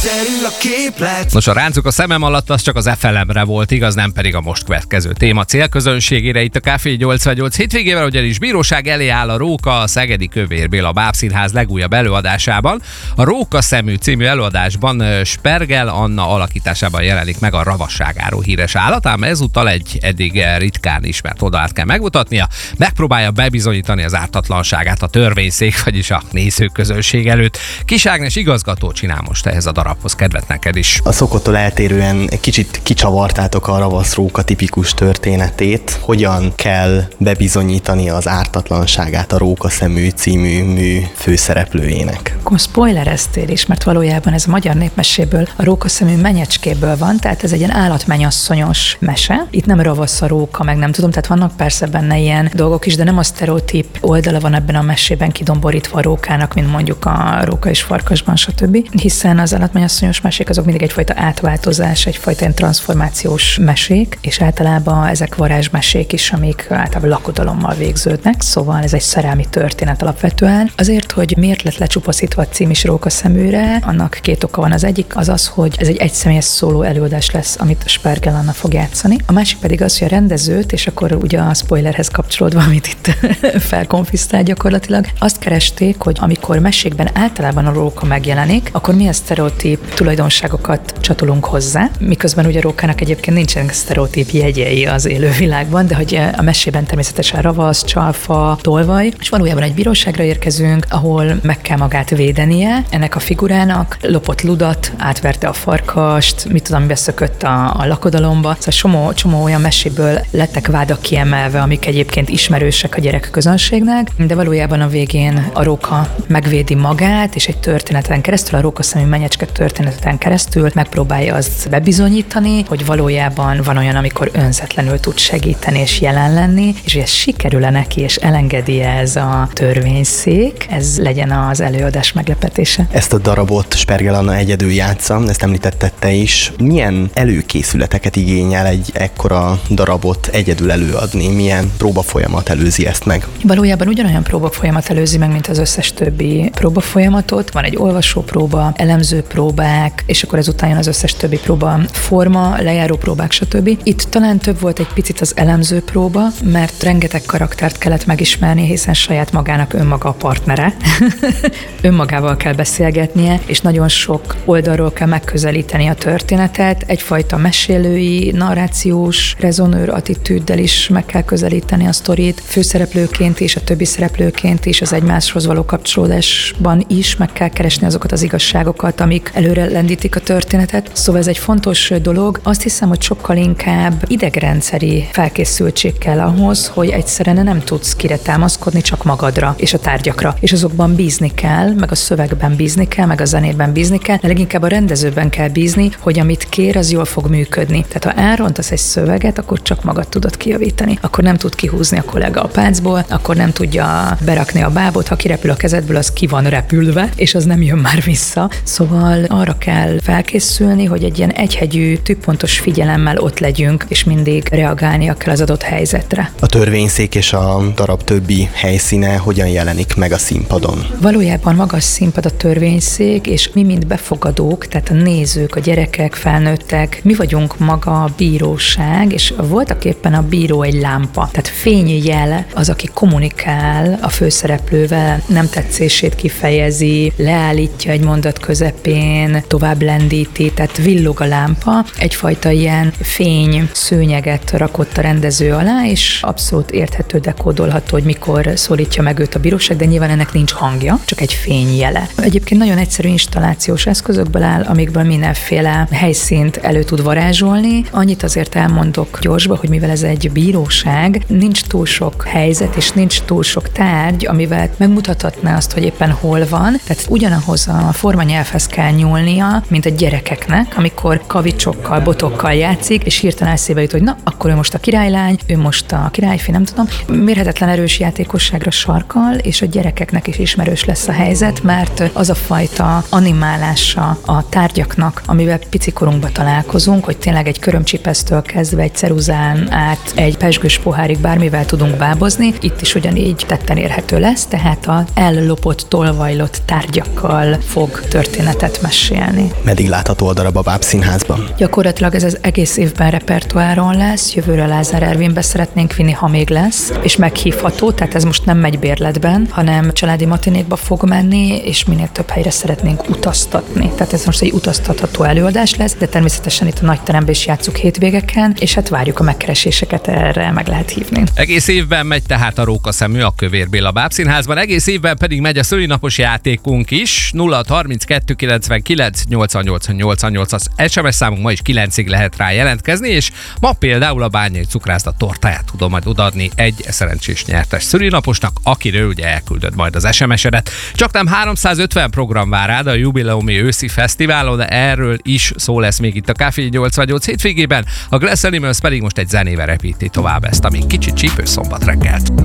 egyszerű a képlet. Nos, a ráncok a szemem alatt az csak az FLM-re volt, igaz, nem pedig a most következő téma célközönségére itt a Café 88 hétvégével, ugyanis bíróság elé áll a Róka, a Szegedi Kövér Béla Bábszínház legújabb előadásában. A Róka szemű című előadásban Spergel Anna alakításában jelenik meg a ravasságáról híres állat, ám ezúttal egy eddig ritkán ismert oldalát kell megmutatnia. Megpróbálja bebizonyítani az ártatlanságát a törvényszék, vagyis a nézőközönség előtt. Kis Ágnes igazgató csinál most ehhez a darabhoz kedvet neked is. A szokottól eltérően egy kicsit kicsavartátok a ravaszróka tipikus történetét. Hogyan kell bebizonyítani az ártatlanságát a Róka szemű című mű főszereplőjének? Akkor spoilereztél is, mert valójában ez a magyar népmeséből, a Róka szemű menyecskéből van, tehát ez egy ilyen állatmenyasszonyos mese. Itt nem ravasz a róka, meg nem tudom, tehát vannak persze benne ilyen dolgok is, de nem a sztereotíp oldala van ebben a mesében kidomborítva a rókának, mint mondjuk a Róka és Farkasban, stb. Hiszen az állatmenyasszonyos mesék azok mindig egyfajta átváltozás, egyfajta ilyen transformációs mesék, és általában ezek varázsmesék is, amik általában lakodalommal végződnek, szóval ez egy szerelmi történet alapvetően. Azért, hogy miért lett lecsupaszítva a cím is Róka szeműre, annak két oka van. Az egyik az az, hogy ez egy egyszemélyes szóló előadás lesz, amit Spergel Anna fog játszani. A másik pedig az, hogy a rendezőt, és akkor ugye a spoilerhez kapcsolódva, amit itt felkonfisztál gyakorlatilag, azt keresték, hogy amikor mesékben általában a róka megjelenik, akkor milyen sztereotíp tulajdonságokat csatolunk hozzá, miközben ugye a rókának egyébként nincsenek sztereotíp jegyei az élő világban, de hogy a mesében természetesen ravasz, csalfa, tolvaj, és valójában egy bíróságra érkezünk, ahol meg kell magát védenie ennek a figurának, lopott ludat, átverte a farkast, mit tudom, beszökött a lakodalomba, szóval csomó olyan meséből lettek vádak kiemelve, amik egyébként ismerősek a gyerekközönségnek, de valójában a végén a róka megvédi magát, és egy történeten keresztül, a Róka szemű menyecske történeten keresztül megpróbálja azt bebizonyítani, hogy valójában van olyan, amikor önzetlenül tud segíteni és jelen lenni, és hogy ez sikerül-e neki, és elengedi ez a törvényszék, ez legyen az előadás meglepetése. Ezt a darabot Spergel Anna egyedül játsza, ezt említetted te is. Milyen előkészületeket igényel egy ekkora darabot egyedül előadni? Milyen próbafolyamat előzi ezt meg? Valójában ugyanolyan próbafolyamat előzi meg, mint az összes többi próbafolyamatot. Van egy olvasópróba, elemző próbák, és akkor ezután jön az összes többi próba forma, lejáró próbák, stb. Itt talán több volt egy picit az elemző próba, mert rengeteg karaktert kellett megismerni, hiszen saját magának önmaga a partnere. Önmagával kell beszélgetnie, és nagyon sok oldalról kell megközelíteni a történetet. Egyfajta mesélői, narrációs, rezonőr attitűddel is meg kell közelíteni a sztorit. Főszereplőként és a többi szereplőként is az egymáshoz való kapcsolódásban is meg kell keresni azokat az igazságokat, amik előre lendítik a történetet. Szóval ez egy fontos dolog. Azt hiszem, hogy sokkal inkább idegrendszeri felkészültség kell ahhoz, hogy egyszerűen nem tudsz kire támaszkodni, csak magadra és a tárgyakra. És azokban bízni kell, meg a szövegben bízni kell, meg a zenében bízni kell, de leginkább a rendezőben kell bízni, hogy amit kér, az jól fog működni. Tehát ha elrontasz egy szöveget, akkor csak magad tudod kijavítani. Akkor nem tud kihúzni a kollega a páncból, akkor nem tudja berakni a bábot, ha kirepül a kezedből, az ki van repülve, és az nem jön már vissza. Szóval arra kell felkészülni, hogy egy ilyen egyhegyű, tűpontos figyelemmel ott legyünk, és mindig reagálnia kell az adott helyzetre. A törvényszék és a darab többi helyszíne hogyan jelenik meg a színpadon? Valójában magas színpad a törvényszék, és mi mind befogadók, tehát a nézők, a gyerekek, felnőttek, mi vagyunk maga a bíróság, és voltak éppen a bíró egy lámpa. Tehát fényjel az, aki kommunikál a főszereplővel, nem tetszését kifejezi, leállítja egy mondat közepén, tovább lendíti, tehát villog a lámpa. Egyfajta ilyen fény szőnyeget rakott a rendező alá, és abszolút érthető, dekódolható, hogy mikor szólítja meg őt a bíróság, de nyilván ennek nincs hangja, csak egy fényjele. Egyébként nagyon egyszerű installációs eszközökből áll, amikből mindenféle helyszínt elő tud varázsolni. Annyit azért elmondok gyorsba, hogy mivel ez egy bíróság, nincs túl sok helyzet, és nincs túl sok tárgy, amivel megmutathatná azt, hogy éppen hol van. Tehát ugyanahoz a formanyelvhez kell nyúlnia, mint a gyerekeknek, amikor kavicsokkal, botokkal játszik, és hirtelen eszébe jut, hogy na, akkor ő most a királylány, ő most a királyfi, nem tudom. Mérhetetlen erős játékosságra sarkal, és a gyerekeknek is ismerős lesz a helyzet, mert az a fajta animálása a tárgyaknak, amivel picikorunkba találkozunk, hogy tényleg egy körömcsipesztől kezdve egy ceruzán át egy pezsgős pohárig bármivel tudunk bábozni, itt is ugyanígy tetten érhető lesz, tehát a ellopott, tolvajlott tárgyakkal fog történetet mesélni. mesélni. Meddig látható a darab a Bábszínházban? Gyakorlatilag ez az egész évben repertoáron lesz, jövőre Lázár Ervinbe szeretnénk vinni, ha még lesz, és meghívható, tehát ez most nem megy bérletben, hanem családi matinékba fog menni, és minél több helyre szeretnénk utaztatni. Tehát ez most egy utaztatható előadás lesz, de természetesen itt a nagyteremben is játsszuk hétvégeken, és hát várjuk a megkereséseket, erre meg lehet hívni. Egész évben megy tehát a Rókaszemű a Kövér Béla Bábszínházban, egész évben pedig megy a szülinapos játékunk is. 0632 99 88 88 az SMS számunk, ma is 9-ig lehet rá jelentkezni, és ma például a Bányai Cukrászda tortáját tudom majd odaadni egy szerencsés nyertes szülinaposnak, akiről ugye elküldöd majd az SMS-edet. Csak nem 350 program vár rád a jubileumi őszi fesztiválon, de erről is szó lesz még itt a Café 88 hétvégében. A Glass Animals pedig most egy zenével repíti tovább ezt, ami kicsit csípős szombat reggelt.